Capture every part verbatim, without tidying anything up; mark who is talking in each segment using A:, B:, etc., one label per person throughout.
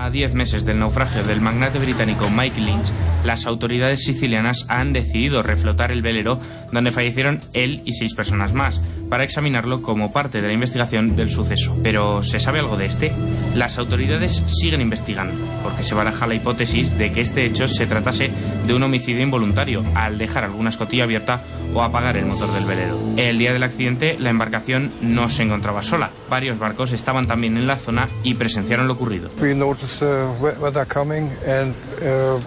A: A diez meses del naufragio del magnate británico Mike Lynch, las autoridades sicilianas han decidido reflotar el velero donde fallecieron él y seis personas más, para examinarlo como parte de la investigación del suceso. ¿Pero se sabe algo de este? Las autoridades siguen investigando, porque se baraja la hipótesis de que este hecho se tratase de un homicidio involuntario, al dejar alguna escotilla abierta o apagar el motor del velero. El día del accidente, la embarcación no se encontraba sola. Varios barcos estaban también en la zona y presenciaron lo ocurrido.
B: We noticed uh, weather coming and uh...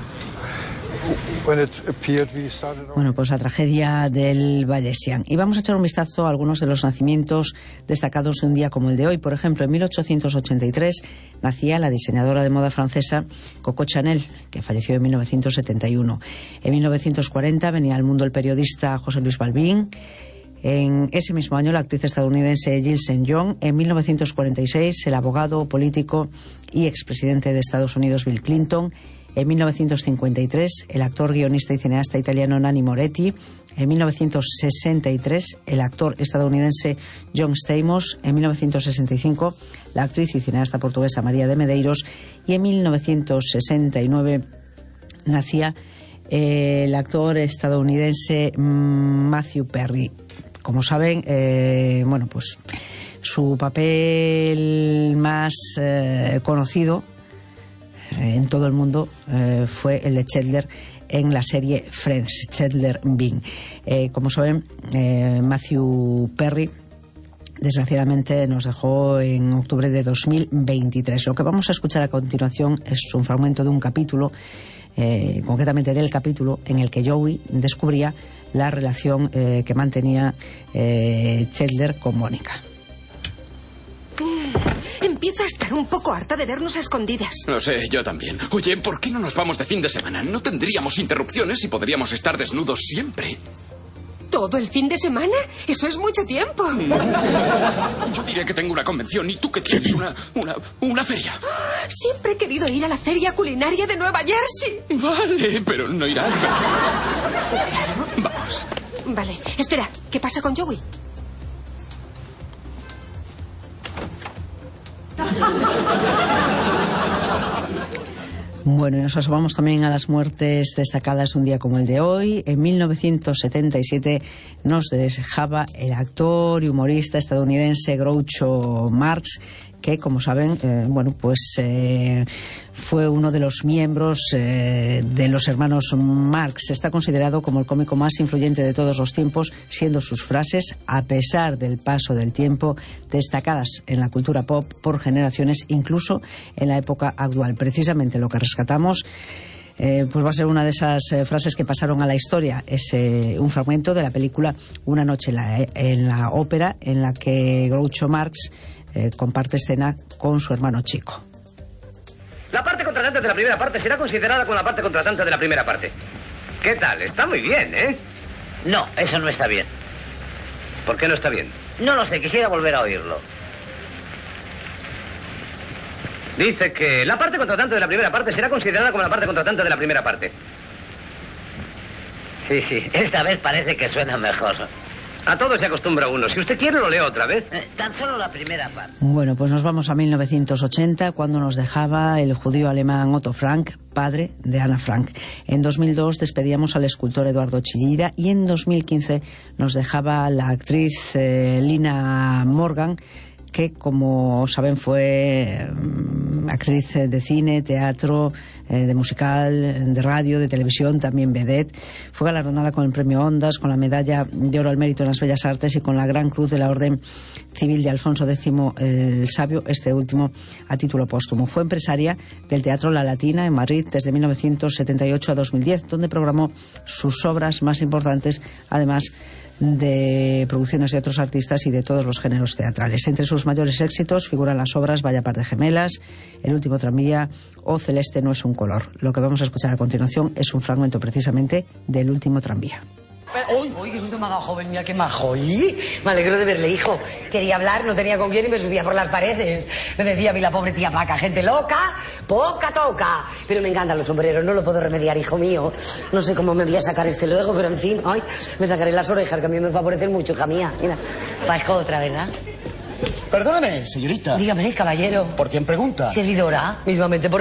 C: Bueno, pues la tragedia del Vallesian. Y vamos a echar un vistazo a algunos de los nacimientos destacados de un día como el de hoy. Por ejemplo, en mil ochocientos ochenta y tres nacía la diseñadora de moda francesa Coco Chanel, que falleció en mil novecientos setenta y uno. En mil novecientos cuarenta venía al mundo el periodista José Luis Balbín. En ese mismo año, la actriz estadounidense Jill Saint John. En mil novecientos cuarenta y seis, el abogado, político y expresidente de Estados Unidos Bill Clinton. En mil novecientos cincuenta y tres, el actor, guionista y cineasta italiano Nanni Moretti. En mil novecientos sesenta y tres, el actor estadounidense John Stamos. En mil novecientos sesenta y cinco, la actriz y cineasta portuguesa María de Medeiros. Y en mil novecientos sesenta y nueve nacía eh, el actor estadounidense Matthew Perry. Como saben, eh, bueno, pues su papel más eh, conocido en todo el mundo eh, fue el de Chandler en la serie Friends, Chandler Bing. Eh, como saben, eh, Matthew Perry desgraciadamente nos dejó en octubre de dos mil veintitrés. Lo que vamos a escuchar a continuación es un fragmento de un capítulo, eh, concretamente del capítulo en el que Joey descubría la relación eh, que mantenía eh, Chandler con Mónica.
D: Empiezo a estar un poco harta de vernos a escondidas.
E: Lo sé, yo también. Oye, ¿por qué no nos vamos de fin de semana? No tendríamos interrupciones y podríamos estar desnudos siempre.
D: ¿Todo el fin de semana? Eso es mucho tiempo.
E: Yo diré que tengo una convención y tú que tienes una, una, una feria.
D: Siempre he querido ir a la feria culinaria de Nueva Jersey.
E: Vale, pero no irás.
D: Claro.
E: Vamos.
D: Vale, espera, ¿qué pasa con Joey?
C: Bueno, y nos asomamos también a las muertes destacadas de un día como el de hoy. En mil novecientos setenta y siete nos dejaba el actor y humorista estadounidense Groucho Marx, que, como saben, eh, bueno, pues eh, fue uno de los miembros eh, de los hermanos Marx. Está considerado como el cómico más influyente de todos los tiempos, siendo sus frases, a pesar del paso del tiempo, destacadas en la cultura pop por generaciones, incluso en la época actual. Precisamente lo que rescatamos Eh, pues va a ser una de esas eh, frases que pasaron a la historia. Es eh, un fragmento de la película Una noche en la, en la ópera, en la que Groucho Marx eh, comparte escena con su hermano chico.
F: La parte contratante de la primera parte será considerada como la parte contratante de la primera parte. ¿Qué tal? Está muy bien, ¿eh?
G: No, eso no está bien.
F: ¿Por qué no está bien?
G: No lo sé, quisiera volver a oírlo.
F: Dice que la parte contratante de la primera parte será considerada como la parte contratante de la primera parte.
G: Sí, sí, esta vez parece que suena mejor.
F: A todo se acostumbra uno. Si usted quiere, lo leo otra vez.
G: Eh, tan solo la primera parte.
C: Bueno, pues nos vamos a mil novecientos ochenta, cuando nos dejaba el judío alemán Otto Frank, padre de Ana Frank. En dos mil dos despedíamos al escultor Eduardo Chillida y en dos mil quince nos dejaba la actriz eh, Lina Morgan, que, como saben, fue eh, actriz de cine, teatro, eh, de musical, de radio, de televisión, también vedette. Fue galardonada con el premio Ondas, con la medalla de oro al mérito en las bellas artes y con la Gran Cruz de la Orden Civil de Alfonso X el Sabio, este último a título póstumo. Fue empresaria del Teatro La Latina en Madrid desde mil novecientos setenta y ocho a dos mil diez, donde programó sus obras más importantes, además de producciones de otros artistas y de todos los géneros teatrales. Entre sus mayores éxitos figuran las obras Vaya par de gemelas, El último tranvía o Celeste no es un color. Lo que vamos a escuchar a continuación es un fragmento precisamente del último tranvía.
H: ¡Uy! ¡Uy, qué susto me ha dado, joven! Mira qué majo. ¡Y! Me alegro de verle, hijo. Quería hablar, no tenía con quién y me subía por las paredes. Me decía a mí la pobre tía Paca, gente loca, poca toca. Pero me encantan los sombreros, no lo puedo remediar, hijo mío. No sé cómo me voy a sacar este luego, pero en fin, ay, me sacaré las orejas, que a mí me favorecen mucho, hija mía. Mira, parezco otra, ¿verdad?
I: Perdóname, señorita.
H: Dígame, caballero.
I: ¿Por quién pregunta?
H: Servidora, mismamente por